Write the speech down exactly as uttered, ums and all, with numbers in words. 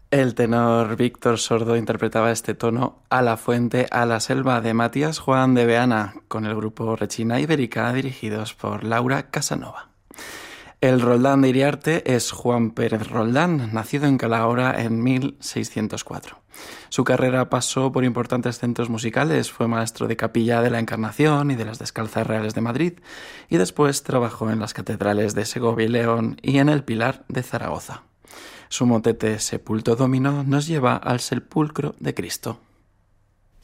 El tenor Víctor Sordo interpretaba este tono A la fuente, a la selva de Matías Juan de Beana con el grupo Rechina Ibérica dirigidos por Laura Casanova. El Roldán de Iriarte es Juan Pérez Roldán, nacido en Calahorra en mil seiscientos cuatro. Su carrera pasó por importantes centros musicales, fue maestro de capilla de la Encarnación y de las Descalzas Reales de Madrid, y después trabajó en las catedrales de Segovia y León y en el Pilar de Zaragoza. Su motete Sepulto Domino nos lleva al sepulcro de Cristo.